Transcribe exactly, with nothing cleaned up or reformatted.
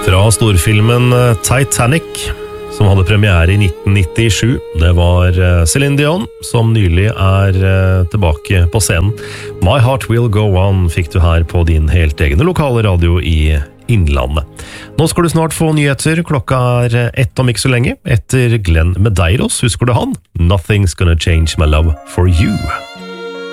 Fra storfilmen Titanic, som hadde premiere i nitten nittisju. Det var Celine Dion, som nylig er tilbake på scenen. My Heart Will Go On fikk du her på din helt egne lokale radio i Innlandet. Nå skal du snart få nyheter. Klokka er ett om ikke så lenge. Etter Glenn Medeiros, husker du han? Nothing's gonna change my love for you.